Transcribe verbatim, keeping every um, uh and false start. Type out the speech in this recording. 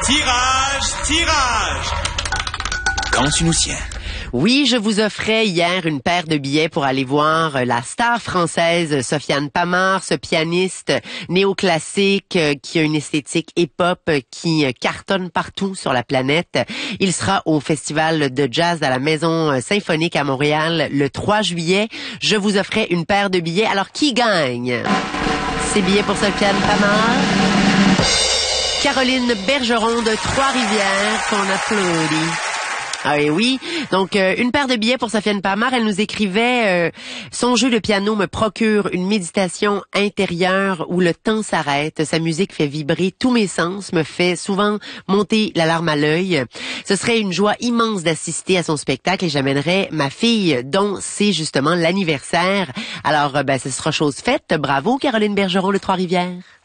Tirage, tirage. Quand tu nous tiens. Oui, je vous offrais hier une paire de billets pour aller voir la star française Sofiane Pamart, ce pianiste néoclassique qui a une esthétique hip-hop qui cartonne partout sur la planète. Il sera au Festival de jazz à la Maison Symphonique à Montréal le trois juillet. Je vous offrais une paire de billets. Alors, qui gagne ces billets pour Sofiane Pamart? Caroline Bergeron de Trois-Rivières, qu'on applaudit. Ah et oui, donc euh, une paire de billets pour Sofiane Pamart. Elle nous écrivait euh, son jeu de piano me procure une méditation intérieure où le temps s'arrête. Sa musique fait vibrer tous mes sens, me fait souvent monter la larme à l'œil. Ce serait une joie immense d'assister à son spectacle et j'amènerais ma fille dont c'est justement l'anniversaire. Alors, euh, ben, ce sera chose faite. Bravo, Caroline Bergeron de Trois-Rivières.